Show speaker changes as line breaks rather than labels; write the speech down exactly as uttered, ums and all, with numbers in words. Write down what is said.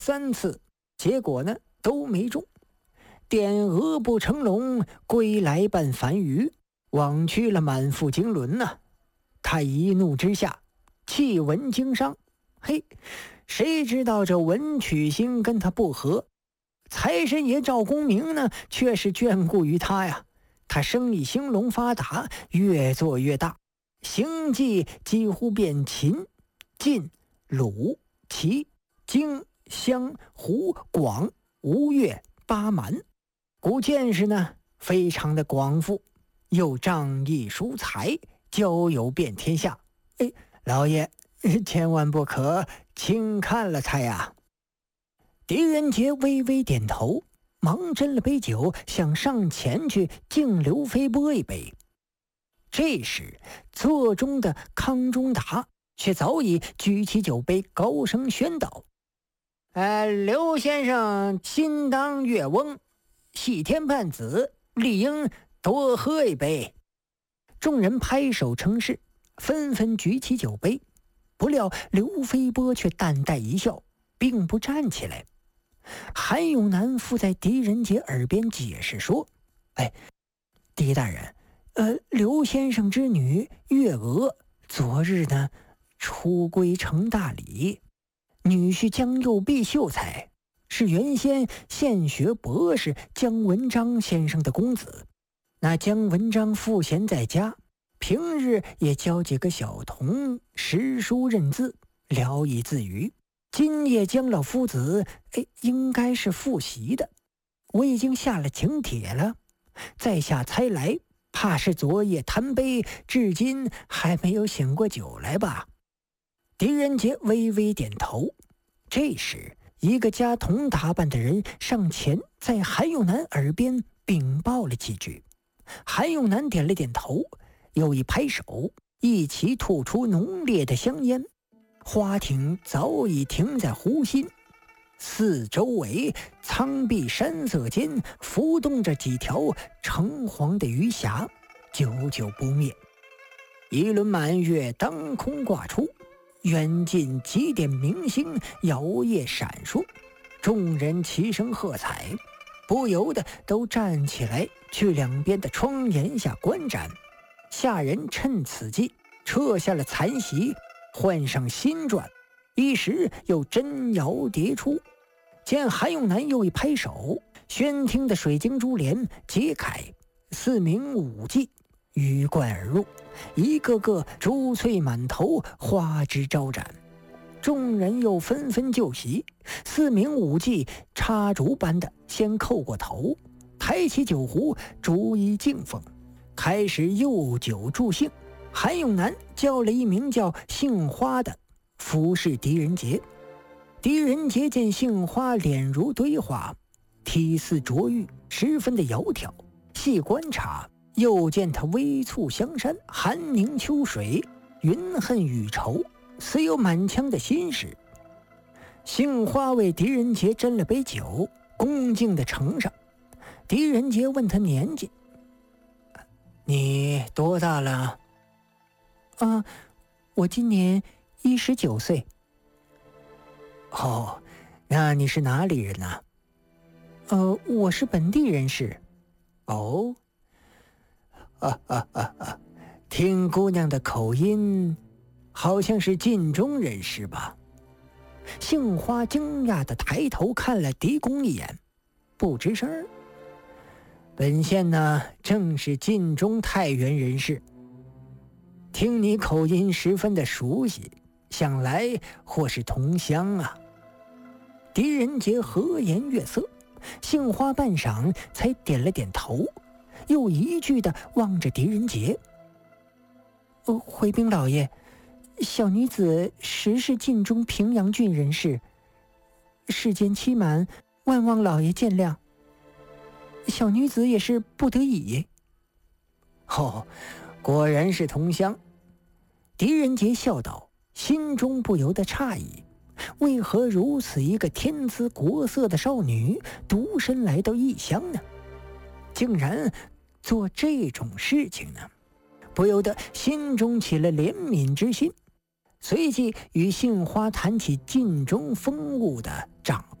三次，结果呢都没中。点鹅不成龙，归来半凡鱼，枉去了满腹经纶呐、啊！他一怒之下，弃文经商。嘿，谁知道这文曲星跟他不合，财神爷赵公明呢，却是眷顾于他呀。他生意兴隆发达，越做越大，行迹几乎遍秦、晋、鲁、齐、荆、襄、胡、广、吴越、巴蛮。古见识呢非常的广富，又仗义疏财，交友遍天下。哎，老爷千万不可轻看了他呀。狄仁杰微微点头，忙斟了杯酒，想上前去敬刘飞波一杯。这时座中的康中达却早已举起酒杯，高声宣道：呃，刘先生心当月翁，系天半子，理应多喝一杯。众人拍手称是，纷纷举起酒杯。不料刘飞波却淡淡一笑，并不站起来。韩永南附在狄仁杰耳边解释说：哎，狄大人，呃，刘先生之女月娥昨日呢出归成大礼，女婿江右弼秀才是原先现学博士姜文章先生的公子。那姜文章赋闲在家，平日也教几个小童识书认字，聊以自娱。今夜姜老夫子哎，应该是复习的，我已经下了请帖了，在下猜来，怕是昨夜贪杯，至今还没有醒过酒来吧。狄仁杰微微点头。这时一个家童打扮的人上前，在韩永南耳边禀报了几句。韩永南点了点头，又一拍手，一起吐出浓烈的香烟。花艇早已停在湖心，四周围苍碧山色间浮动着几条橙黄的鱼霞，久久不灭。一轮满月当空挂出，远近几点明星摇曳闪烁，众人齐声喝彩，不由得都站起来去两边的窗檐下观展。下人趁此机撤下了残席，换上新馔，一时又真摇叠出。见韩永南又一拍手，宣厅的水晶珠帘揭开，四名舞伎鱼贯而入，一个个珠翠满头，花枝招展。众人又纷纷就席，四名舞伎插竹般的先叩过头，抬起酒壶逐一敬奉，开始诱酒助兴。韩永南叫了一名叫杏花的服侍狄仁杰。狄仁杰见杏花脸如堆花，体似琢玉，十分的窈窕，细观察又见他微蹙香山，寒凝秋水，云恨雨愁，似有满腔的心事。杏花为狄仁杰斟了杯酒，恭敬地呈上。狄仁杰问他年纪：你多大了？啊，我今年一十九岁。哦，那你是哪里人呢、啊？呃，我是本地人士。哦，啊啊啊啊！听姑娘的口音，好像是晋中人士吧？杏花惊讶地抬头看了狄公一眼，不吱声。本县呢，正是晋中太原人士。听你口音十分的熟悉，想来或是同乡啊。狄仁杰和颜悦色，杏花半晌才点了点头，又一句的望着狄仁杰：哦，回禀老爷，小女子实是晋中平阳郡人士，世间欺瞒，万望老爷见谅。小女子也是不得已。哦，果然是同乡。狄仁杰笑道，心中不由得诧异，为何如此一个天姿国色的少女独身来到异乡呢？竟然做这种事情呢？不由得心中起了怜悯之心，随即与杏花谈起晋中风物的长